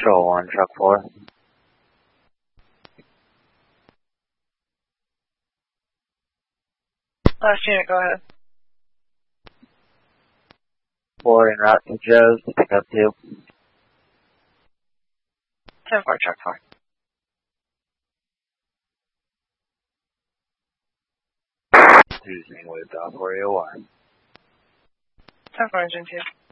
Patrol 1, truck 4. Last unit, go ahead. 4 en route to Joe's to pick up 2. 10-4, truck 4. Using with off where you are. 10-4, engine 2.